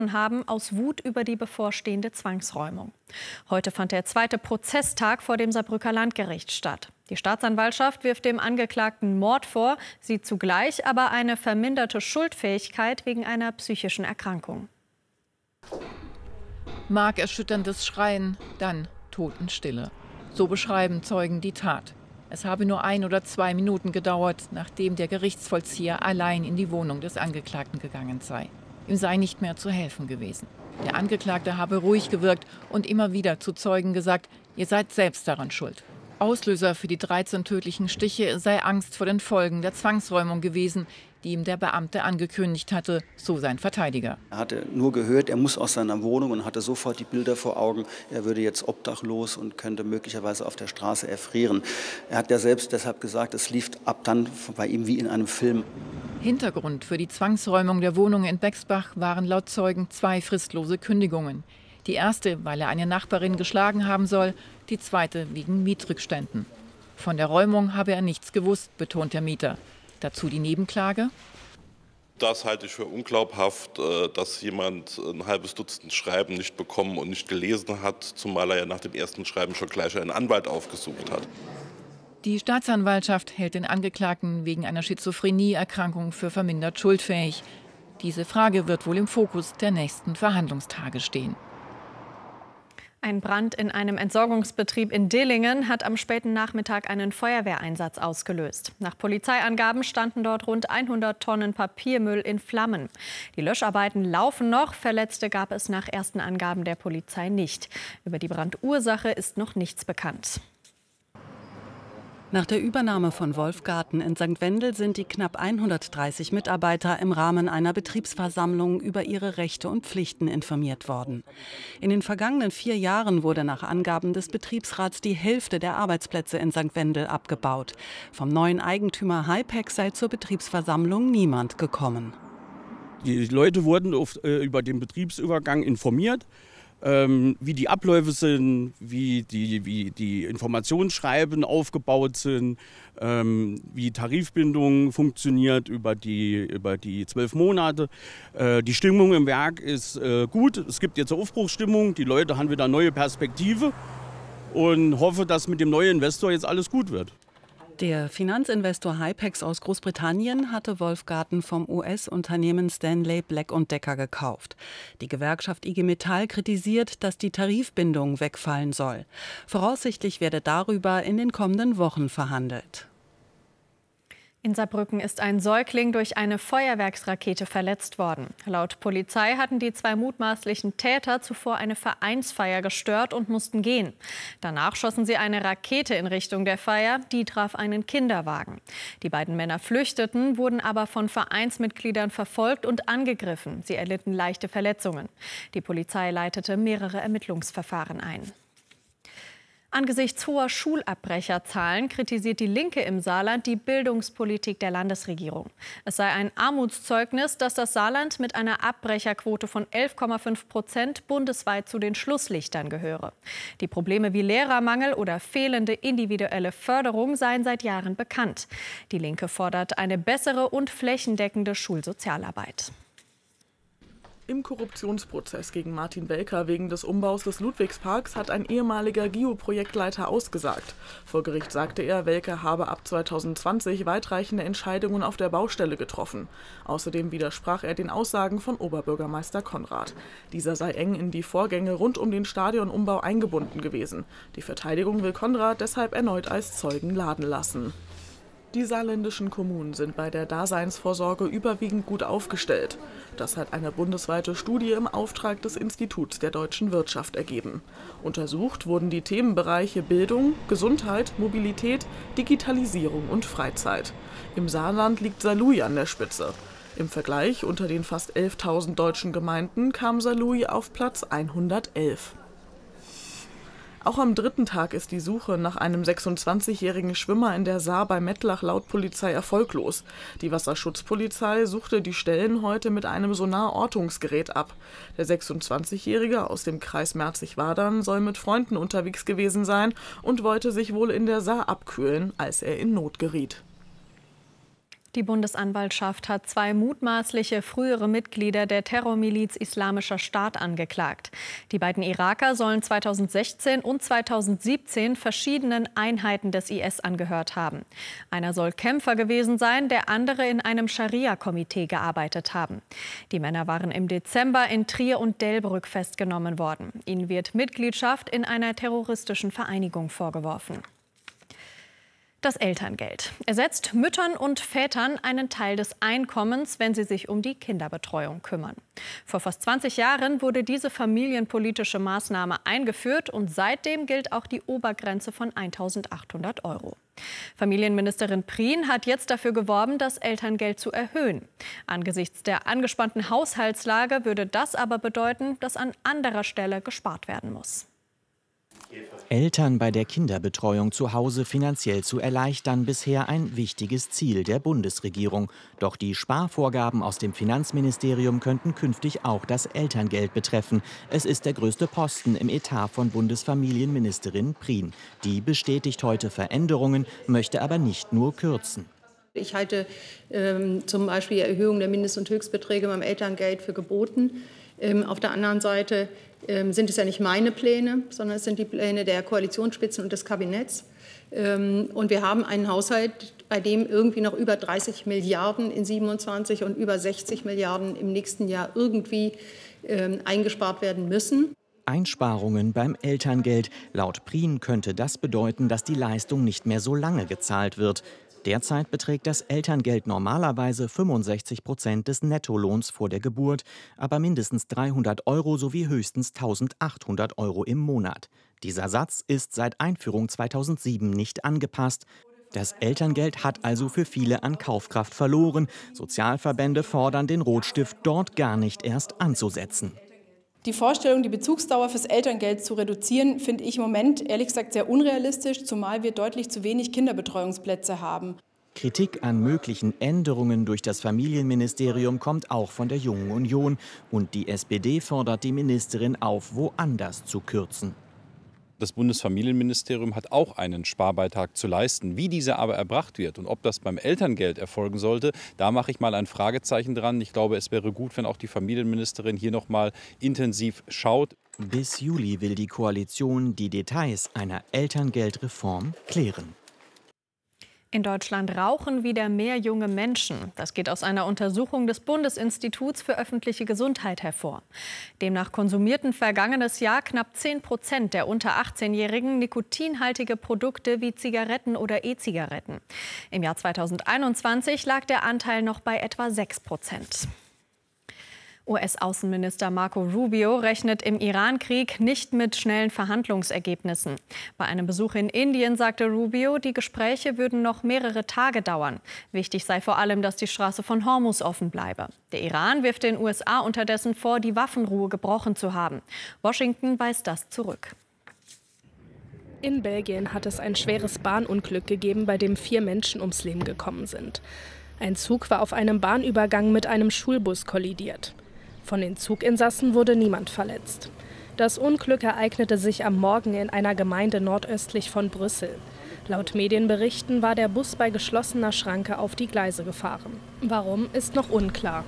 haben aus Wut über die bevorstehende Zwangsräumung. Heute fand der zweite Prozesstag vor dem Saarbrücker Landgericht statt. Die Staatsanwaltschaft wirft dem Angeklagten Mord vor, sieht zugleich aber eine verminderte Schuldfähigkeit wegen einer psychischen Erkrankung. Markerschütterndes Schreien, dann Totenstille. So beschreiben Zeugen die Tat. Es habe nur 1 oder 2 Minuten gedauert, nachdem der Gerichtsvollzieher allein in die Wohnung des Angeklagten gegangen sei. Ihm sei nicht mehr zu helfen gewesen. Der Angeklagte habe ruhig gewirkt und immer wieder zu Zeugen gesagt, ihr seid selbst daran schuld. Auslöser für die 13 tödlichen Stiche sei Angst vor den Folgen der Zwangsräumung gewesen, die ihm der Beamte angekündigt hatte, so sein Verteidiger. Er hatte nur gehört, er muss aus seiner Wohnung und hatte sofort die Bilder vor Augen. Er würde jetzt obdachlos und könnte möglicherweise auf der Straße erfrieren. Er hat ja selbst deshalb gesagt, es lief ab dann bei ihm wie in einem Film. Hintergrund für die Zwangsräumung der Wohnung in Bexbach waren laut Zeugen 2 fristlose Kündigungen. Die erste, weil er eine Nachbarin geschlagen haben soll, die zweite wegen Mietrückständen. Von der Räumung habe er nichts gewusst, betont der Mieter. Dazu die Nebenklage. Das halte ich für unglaubhaft, dass jemand ein halbes Dutzend Schreiben nicht bekommen und nicht gelesen hat, zumal er ja nach dem ersten Schreiben schon gleich einen Anwalt aufgesucht hat. Die Staatsanwaltschaft hält den Angeklagten wegen einer Schizophrenie-Erkrankung für vermindert schuldfähig. Diese Frage wird wohl im Fokus der nächsten Verhandlungstage stehen. Ein Brand in einem Entsorgungsbetrieb in Dillingen hat am späten Nachmittag einen Feuerwehreinsatz ausgelöst. Nach Polizeiangaben standen dort rund 100 Tonnen Papiermüll in Flammen. Die Löscharbeiten laufen noch. Verletzte gab es nach ersten Angaben der Polizei nicht. Über die Brandursache ist noch nichts bekannt. Nach der Übernahme von Wolfgarten in St. Wendel sind die knapp 130 Mitarbeiter im Rahmen einer Betriebsversammlung über ihre Rechte und Pflichten informiert worden. In den vergangenen 4 Jahren wurde nach Angaben des Betriebsrats die Hälfte der Arbeitsplätze in St. Wendel abgebaut. Vom neuen Eigentümer Hypex sei zur Betriebsversammlung niemand gekommen. Die Leute wurden über den Betriebsübergang informiert. Wie die Abläufe sind, wie die Informationsschreiben aufgebaut sind, wie Tarifbindung funktioniert über die 12 Monate. Die Stimmung im Werk ist gut. Es gibt jetzt eine Aufbruchsstimmung. Die Leute haben wieder neue Perspektive und hoffe, dass mit dem neuen Investor jetzt alles gut wird. Der Finanzinvestor Hypex aus Großbritannien hatte Wolfgarten vom US-Unternehmen Stanley Black & Decker gekauft. Die Gewerkschaft IG Metall kritisiert, dass die Tarifbindung wegfallen soll. Voraussichtlich werde darüber in den kommenden Wochen verhandelt. In Saarbrücken ist ein Säugling durch eine Feuerwerksrakete verletzt worden. Laut Polizei hatten die 2 mutmaßlichen Täter zuvor eine Vereinsfeier gestört und mussten gehen. Danach schossen sie eine Rakete in Richtung der Feier, die traf einen Kinderwagen. Die beiden Männer flüchteten, wurden aber von Vereinsmitgliedern verfolgt und angegriffen. Sie erlitten leichte Verletzungen. Die Polizei leitete mehrere Ermittlungsverfahren ein. Angesichts hoher Schulabbrecherzahlen kritisiert die Linke im Saarland die Bildungspolitik der Landesregierung. Es sei ein Armutszeugnis, dass das Saarland mit einer Abbrecherquote von 11,5% bundesweit zu den Schlusslichtern gehöre. Die Probleme wie Lehrermangel oder fehlende individuelle Förderung seien seit Jahren bekannt. Die Linke fordert eine bessere und flächendeckende Schulsozialarbeit. Im Korruptionsprozess gegen Martin Welker wegen des Umbaus des Ludwigsparks hat ein ehemaliger GIO-Projektleiter ausgesagt. Vor Gericht sagte er, Welker habe ab 2020 weitreichende Entscheidungen auf der Baustelle getroffen. Außerdem widersprach er den Aussagen von Oberbürgermeister Konrad. Dieser sei eng in die Vorgänge rund um den Stadionumbau eingebunden gewesen. Die Verteidigung will Konrad deshalb erneut als Zeugen laden lassen. Die saarländischen Kommunen sind bei der Daseinsvorsorge überwiegend gut aufgestellt. Das hat eine bundesweite Studie im Auftrag des Instituts der deutschen Wirtschaft ergeben. Untersucht wurden die Themenbereiche Bildung, Gesundheit, Mobilität, Digitalisierung und Freizeit. Im Saarland liegt Saarlouis an der Spitze. Im Vergleich unter den fast 11.000 deutschen Gemeinden kam Saarlouis auf Platz 111. Auch am 3. Tag ist die Suche nach einem 26-jährigen Schwimmer in der Saar bei Mettlach laut Polizei erfolglos. Die Wasserschutzpolizei suchte die Stellen heute mit einem Sonarortungsgerät ab. Der 26-Jährige aus dem Kreis Merzig-Wadern soll mit Freunden unterwegs gewesen sein und wollte sich wohl in der Saar abkühlen, als er in Not geriet. Die Bundesanwaltschaft hat 2 mutmaßliche frühere Mitglieder der Terrormiliz Islamischer Staat angeklagt. Die beiden Iraker sollen 2016 und 2017 verschiedenen Einheiten des IS angehört haben. Einer soll Kämpfer gewesen sein, der andere in einem Scharia-Komitee gearbeitet haben. Die Männer waren im Dezember in Trier und Delbrück festgenommen worden. Ihnen wird Mitgliedschaft in einer terroristischen Vereinigung vorgeworfen. Das Elterngeld ersetzt Müttern und Vätern einen Teil des Einkommens, wenn sie sich um die Kinderbetreuung kümmern. Vor fast 20 Jahren wurde diese familienpolitische Maßnahme eingeführt und seitdem gilt auch die Obergrenze von 1.800 €. Familienministerin Prien hat jetzt dafür geworben, das Elterngeld zu erhöhen. Angesichts der angespannten Haushaltslage würde das aber bedeuten, dass an anderer Stelle gespart werden muss. Eltern bei der Kinderbetreuung zu Hause finanziell zu erleichtern, bisher ein wichtiges Ziel der Bundesregierung. Doch die Sparvorgaben aus dem Finanzministerium könnten künftig auch das Elterngeld betreffen. Es ist der größte Posten im Etat von Bundesfamilienministerin Prien. Die bestätigt heute Veränderungen, möchte aber nicht nur kürzen. Ich halte zum Beispiel die Erhöhung der Mindest- und Höchstbeträge beim Elterngeld für geboten. Auf der anderen Seite sind es ja nicht meine Pläne, sondern es sind die Pläne der Koalitionsspitzen und des Kabinetts. Und wir haben einen Haushalt, bei dem irgendwie noch über 30 Milliarden in 27 und über 60 Milliarden im nächsten Jahr irgendwie eingespart werden müssen. Einsparungen beim Elterngeld. Laut Prien könnte das bedeuten, dass die Leistung nicht mehr so lange gezahlt wird. Derzeit beträgt das Elterngeld normalerweise 65% des Nettolohns vor der Geburt, aber mindestens 300 € sowie höchstens 1.800 € im Monat. Dieser Satz ist seit Einführung 2007 nicht angepasst. Das Elterngeld hat also für viele an Kaufkraft verloren. Sozialverbände fordern den Rotstift dort gar nicht erst anzusetzen. Die Vorstellung, die Bezugsdauer fürs Elterngeld zu reduzieren, finde ich im Moment ehrlich gesagt sehr unrealistisch, zumal wir deutlich zu wenig Kinderbetreuungsplätze haben. Kritik an möglichen Änderungen durch das Familienministerium kommt auch von der Jungen Union. Und die SPD fordert die Ministerin auf, woanders zu kürzen. Das Bundesfamilienministerium hat auch einen Sparbeitrag zu leisten. Wie dieser aber erbracht wird und ob das beim Elterngeld erfolgen sollte, da mache ich mal ein Fragezeichen dran. Ich glaube, es wäre gut, wenn auch die Familienministerin hier noch mal intensiv schaut. Bis Juli will die Koalition die Details einer Elterngeldreform klären. In Deutschland rauchen wieder mehr junge Menschen. Das geht aus einer Untersuchung des Bundesinstituts für öffentliche Gesundheit hervor. Demnach konsumierten vergangenes Jahr knapp 10% der unter 18-Jährigen nikotinhaltige Produkte wie Zigaretten oder E-Zigaretten. Im Jahr 2021 lag der Anteil noch bei etwa 6%. US-Außenminister Marco Rubio rechnet im Iran-Krieg nicht mit schnellen Verhandlungsergebnissen. Bei einem Besuch in Indien sagte Rubio, die Gespräche würden noch mehrere Tage dauern. Wichtig sei vor allem, dass die Straße von Hormuz offen bleibe. Der Iran wirft den USA unterdessen vor, die Waffenruhe gebrochen zu haben. Washington weist das zurück. In Belgien hat es ein schweres Bahnunglück gegeben, bei dem 4 Menschen ums Leben gekommen sind. Ein Zug war auf einem Bahnübergang mit einem Schulbus kollidiert. Von den Zuginsassen wurde niemand verletzt. Das Unglück ereignete sich am Morgen in einer Gemeinde nordöstlich von Brüssel. Laut Medienberichten war der Bus bei geschlossener Schranke auf die Gleise gefahren. Warum, ist noch unklar.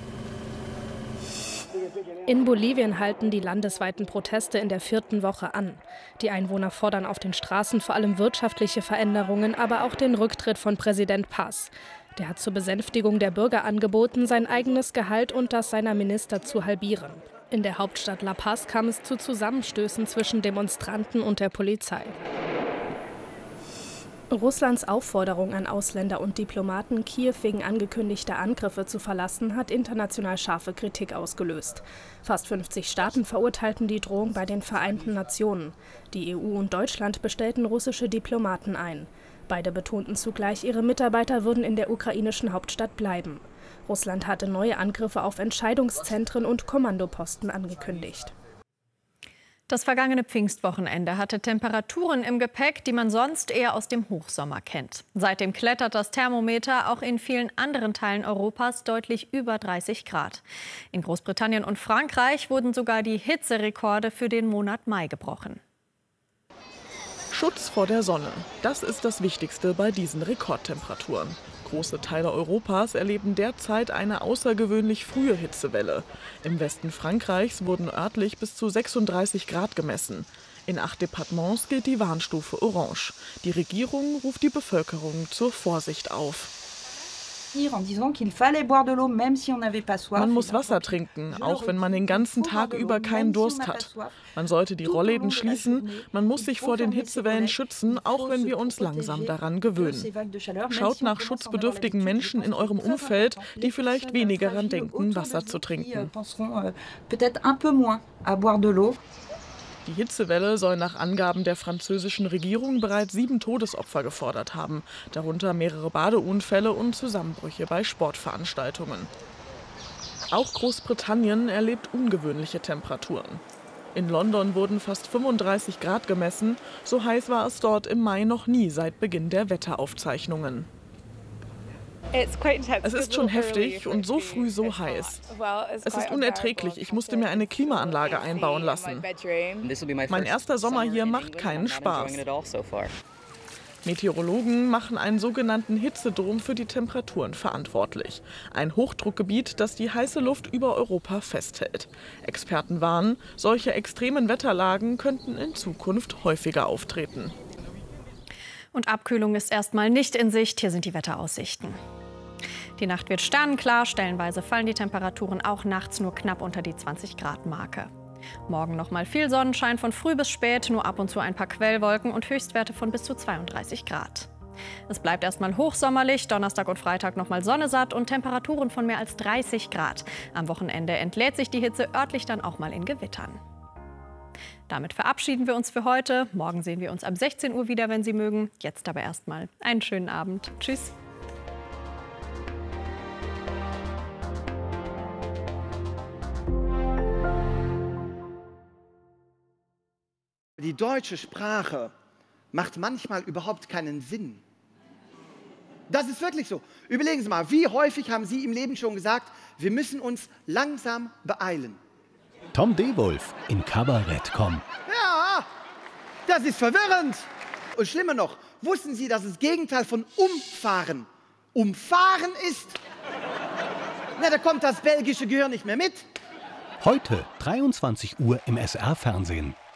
In Bolivien halten die landesweiten Proteste in der 4. Woche an. Die Einwohner fordern auf den Straßen vor allem wirtschaftliche Veränderungen, aber auch den Rücktritt von Präsident Paz. Der hat zur Besänftigung der Bürger angeboten, sein eigenes Gehalt und das seiner Minister zu halbieren. In der Hauptstadt La Paz kam es zu Zusammenstößen zwischen Demonstranten und der Polizei. Russlands Aufforderung an Ausländer und Diplomaten, Kiew wegen angekündigter Angriffe zu verlassen, hat international scharfe Kritik ausgelöst. Fast 50 Staaten verurteilten die Drohung bei den Vereinten Nationen. Die EU und Deutschland bestellten russische Diplomaten ein. Beide betonten zugleich, ihre Mitarbeiter würden in der ukrainischen Hauptstadt bleiben. Russland hatte neue Angriffe auf Entscheidungszentren und Kommandoposten angekündigt. Das vergangene Pfingstwochenende hatte Temperaturen im Gepäck, die man sonst eher aus dem Hochsommer kennt. Seitdem klettert das Thermometer auch in vielen anderen Teilen Europas deutlich über 30 Grad. In Großbritannien und Frankreich wurden sogar die Hitzerekorde für den Monat Mai gebrochen. Schutz vor der Sonne, das ist das Wichtigste bei diesen Rekordtemperaturen. Große Teile Europas erleben derzeit eine außergewöhnlich frühe Hitzewelle. Im Westen Frankreichs wurden örtlich bis zu 36 Grad gemessen. In 8 Departements gilt die Warnstufe Orange. Die Regierung ruft die Bevölkerung zur Vorsicht auf. Man muss Wasser trinken, auch wenn man den ganzen Tag über keinen Durst hat. Man sollte die Rollläden schließen, man muss sich vor den Hitzewellen schützen, auch wenn wir uns langsam daran gewöhnen. Schaut nach schutzbedürftigen Menschen in eurem Umfeld, die vielleicht weniger daran denken, Wasser zu trinken. Die Hitzewelle soll nach Angaben der französischen Regierung bereits 7 Todesopfer gefordert haben, darunter mehrere Badeunfälle und Zusammenbrüche bei Sportveranstaltungen. Auch Großbritannien erlebt ungewöhnliche Temperaturen. In London wurden fast 35 Grad gemessen, so heiß war es dort im Mai noch nie seit Beginn der Wetteraufzeichnungen. Es ist schon heftig und so früh so heiß. Es ist unerträglich, ich musste mir eine Klimaanlage einbauen lassen. Mein erster Sommer hier macht keinen Spaß. Meteorologen machen einen sogenannten Hitzedom für die Temperaturen verantwortlich. Ein Hochdruckgebiet, das die heiße Luft über Europa festhält. Experten warnen, solche extremen Wetterlagen könnten in Zukunft häufiger auftreten. Und Abkühlung ist erstmal nicht in Sicht. Hier sind die Wetteraussichten. Die Nacht wird sternenklar, stellenweise fallen die Temperaturen auch nachts nur knapp unter die 20-Grad-Marke. Morgen noch mal viel Sonnenschein von früh bis spät, nur ab und zu ein paar Quellwolken und Höchstwerte von bis zu 32 Grad. Es bleibt erstmal hochsommerlich, Donnerstag und Freitag noch mal sonnesatt und Temperaturen von mehr als 30 Grad. Am Wochenende entlädt sich die Hitze örtlich dann auch mal in Gewittern. Damit verabschieden wir uns für heute. Morgen sehen wir uns ab 16 Uhr wieder, wenn Sie mögen. Jetzt aber erstmal einen schönen Abend. Tschüss. Die deutsche Sprache macht manchmal überhaupt keinen Sinn. Das ist wirklich so. Überlegen Sie mal, wie häufig haben Sie im Leben schon gesagt, wir müssen uns langsam beeilen? Tom Dewulf in Kabarett.com. Ja, das ist verwirrend. Und schlimmer noch, wussten Sie, dass das Gegenteil von umfahren umfahren ist? Na, da kommt das belgische Gehör nicht mehr mit. Heute 23 Uhr im SR-Fernsehen.